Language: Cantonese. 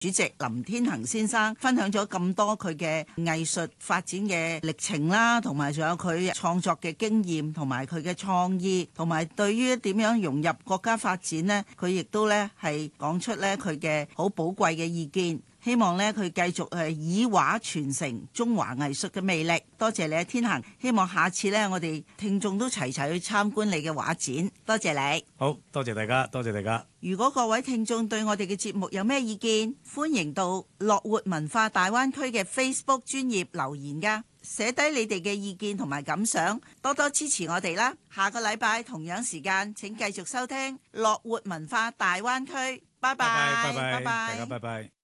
主席林天行先生分享咗咁多佢嘅藝術發展嘅歷程啦，同埋仲有佢創作嘅經驗，同埋佢嘅創意，同埋對於點樣融入國家發展呢，佢亦都咧係講出咧佢嘅好寶貴嘅意見。希望咧佢繼續以畫傳承中華藝術嘅魅力。多謝你天行，希望下次咧我哋聽眾都齊齊去參觀你嘅畫展。多謝你。 好，多謝大家，多謝大家。 如果各位聽眾對我哋嘅節目有咩意見，歡迎到樂活文化大灣區嘅 Facebook 專頁留言㗎，寫低你哋嘅意見同埋感想，多多支持我哋啦。下個禮拜同樣時間請繼續收聽樂活文化大灣區。拜拜， 拜拜，大家拜拜。